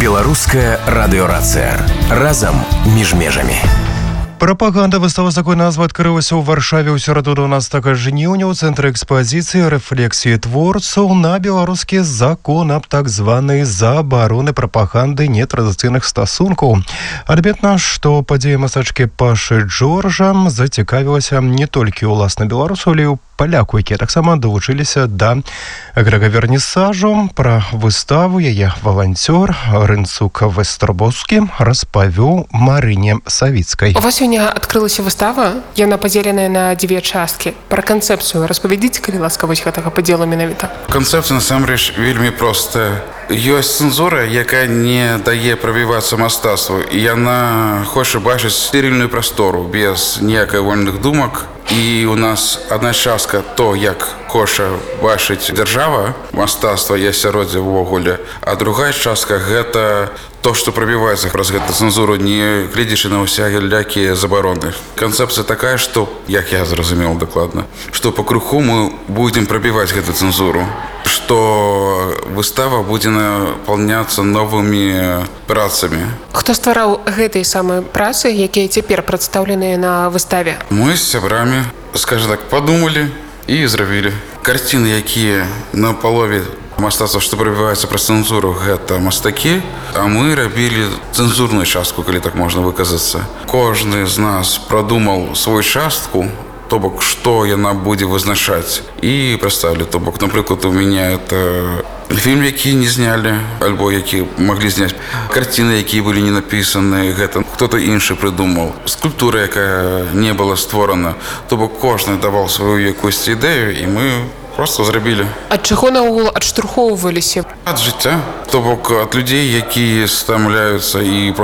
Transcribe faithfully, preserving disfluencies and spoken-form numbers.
Беларуская радыёрацыя. Разам між межамі. Прапаганда выстава з такой назвы адкрылася ў Варшаве ў сераду дванаццатага жніўня ў цэнтры экспазіцыі рэфлексіі творцаў на беларускі закон аб так званай забароны прапаганды нетрадыцыйных стасункаў. Адметна, што падзея мастачкі Пашы Джорджа зацікавілася не толькі ўласна беларусаў, але і ў паляку, якія таксама далучыліся да грэгавернісажу. Пра выставу яе валанцёр Рынцук Вестрбоскі распавёў Марыне Савіцкай. У вас сёння адкрылася выстава, яна падзеленая на дзве часткі. Пра канцэпцыю распавядзіце, калі ласка, вось гэтага падзелу менавіта. Канцэпцыя насамрэч вельмі простая. Ёсць цэнзура, якая не дае прабівацца мастацтву, і яна хоча бачыць стерыльную прастору без ніякай вольных думак. І у нас адна частка то, як хоча бачыць дзяржава, мастацтва і асяроддзе ўвогуле, а другая частка гэта то, што прабіваецца праз гэту цэнзуру, не гледзячы на ўсялякія забароны. Канцэпцыя такая, што, як я зразумеў дакладна, што па круху мы будзем прабіваць гэту цэнзуру, што выстава будзе напаўняцца новымі працамі. Хто ствараў гэтай самай працы, якія цяпер прадстаўленыя на выставе? Мы з сябрамі, скажем так, падумалі і зрабілі. Карціны, якія на палове мастацтва, што прабіваецца праз цэнзуру, гэта мастакі, а мы рабілі цэнзурную частку, калі так можна выказацца. Кожны з нас прадумаў свою частку, то бок, што яна будзе вызначаць, і прадставілі. То бок, напрыклад, у мяне это фільм, які не знялі, альбо які маглі зняць. Карціны, якія былі не напісаны, гэта хто-то іншы прыдумаў. Скульптура, якая не была створана. То бок, кожны даваў сваю якусь ідэю, і мы просто зрабілі. Ад чаго наогул адштурхоўваліся? Ад жыцця. То бок, ад людзей, якія стамляюцца і